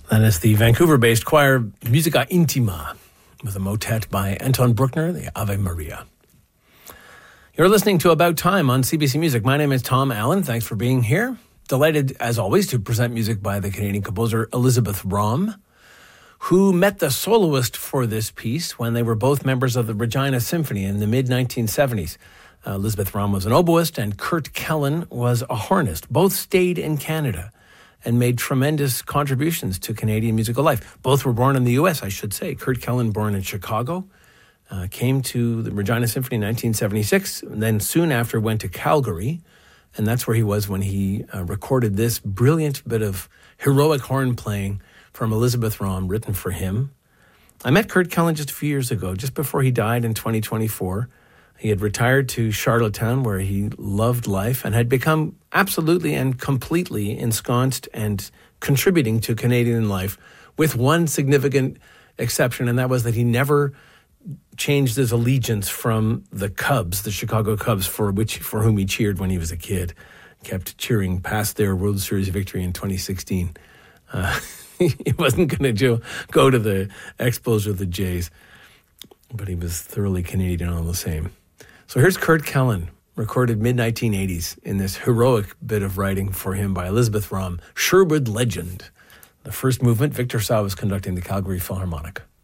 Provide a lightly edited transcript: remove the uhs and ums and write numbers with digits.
That is the Vancouver-based choir Musica Intima with a motet by Anton Bruckner, the Ave Maria. You're listening to About Time on CBC Music. My name is Tom Allen. Thanks for being here. Delighted, as always, to present music by the Canadian composer Elizabeth Romm, who met the soloist for this piece when they were both members of the Regina Symphony in the mid-1970s. Elizabeth Romm was an oboist and Kurt Kellen was a hornist. Both stayed in Canada and made tremendous contributions to Canadian musical life. Both were born in the U.S., I should say. Kurt Kellen, born in Chicago, came to the Regina Symphony in 1976, and then soon after went to Calgary, and that's where he was when he recorded this brilliant bit of heroic horn playing from Elizabeth Romm, written for him. I met Kurt Kellen just a few years ago, just before he died in 2024. He had retired to Charlottetown, where he loved life and had become absolutely and completely ensconced and contributing to Canadian life, with one significant exception, and that was that he never changed his allegiance from the Cubs, the Chicago Cubs, for whom he cheered when he was a kid. Kept cheering past their World Series victory in 2016. He wasn't going to go to the Expos or the Jays, but he was thoroughly Canadian all the same. So here's Kurt Kellen, recorded mid-1980s in this heroic bit of writing for him by Elizabeth Romm, Sherwood Legend. The first movement, Victor Sawa was conducting the Calgary Philharmonic.